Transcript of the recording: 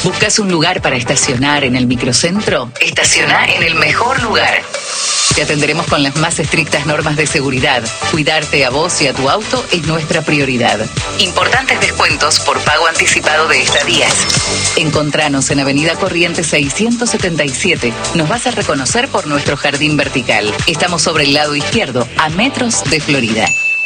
¿Buscas un lugar para estacionar en el microcentro? Estaciona en el mejor lugar. Te atenderemos con las más estrictas normas de seguridad. Cuidarte a vos y a tu auto es nuestra prioridad. Importantes descuentos por pago anticipado de estadías. Encontranos en Avenida Corrientes 677. Nos vas a reconocer por nuestro jardín vertical. Estamos sobre el lado izquierdo, a metros de Florida.